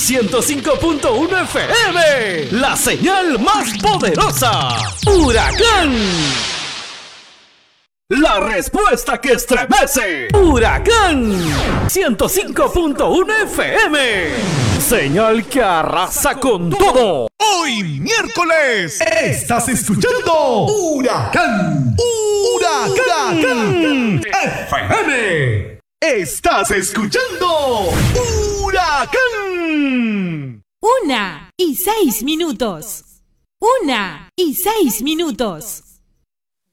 105.1 FM, la señal más poderosa. Huracán. La respuesta que estremece. Huracán 105.1 FM. Señal que arrasa con todo. Hoy miércoles estás escuchando Huracán. Huracán FM. Estás escuchando Huracán. 1:06. 1:06.